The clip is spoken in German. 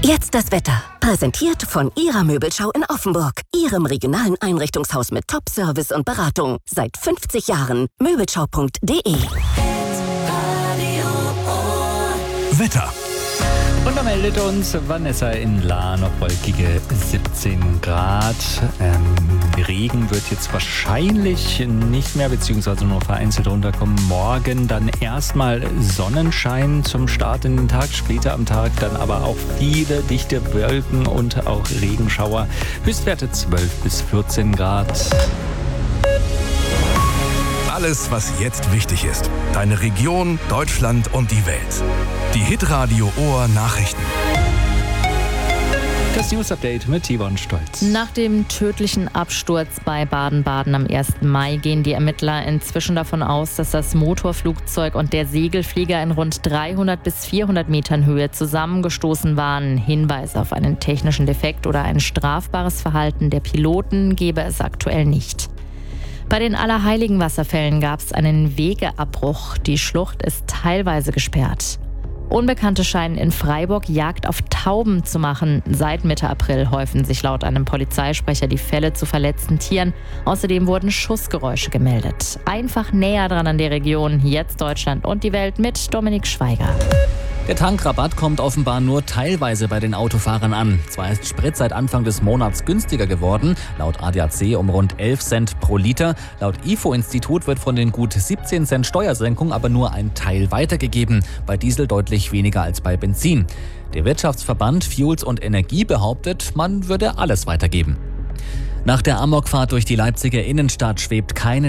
Jetzt das Wetter. Präsentiert von Ihrer Möbelschau in Offenburg. Ihrem regionalen Einrichtungshaus mit Top-Service und Beratung. Seit 50 Jahren. Möbelschau.de. Wetter. Und da meldet uns Vanessa in La, noch wolkige 17 Grad. Regen wird jetzt wahrscheinlich nicht mehr, beziehungsweise nur vereinzelt runterkommen. Morgen dann erstmal Sonnenschein zum Start in den Tag, später am Tag dann aber auch viele dichte Wolken und auch Regenschauer. Höchstwerte 12 bis 14 Grad. Alles, was jetzt wichtig ist. Deine Region, Deutschland und die Welt. Die Hitradio Ohr Nachrichten. Das News-Update mit Yvonne Stolz. Nach dem tödlichen Absturz bei Baden-Baden am 1. Mai gehen die Ermittler inzwischen davon aus, dass das Motorflugzeug und der Segelflieger in rund 300 bis 400 Metern Höhe zusammengestoßen waren. Hinweise auf einen technischen Defekt oder ein strafbares Verhalten der Piloten gebe es aktuell nicht. Bei den Allerheiligen-Wasserfällen gab es einen Wegeabbruch. Die Schlucht ist teilweise gesperrt. Unbekannte scheinen in Freiburg Jagd auf Tauben zu machen. Seit Mitte April häufen sich laut einem Polizeisprecher die Fälle zu verletzten Tieren. Außerdem wurden Schussgeräusche gemeldet. Einfach näher dran an der Region. Jetzt Deutschland und die Welt mit Dominik Schweiger. Der Tankrabatt kommt offenbar nur teilweise bei den Autofahrern an. Zwar ist Sprit seit Anfang des Monats günstiger geworden, laut ADAC um rund 11 Cent pro Liter. Laut IFO-Institut wird von den gut 17 Cent Steuersenkung aber nur ein Teil weitergegeben, bei Diesel deutlich weniger als bei Benzin. Der Wirtschaftsverband Fuels und Energie behauptet, man würde alles weitergeben. Nach der Amokfahrt durch die Leipziger Innenstadt schwebt keine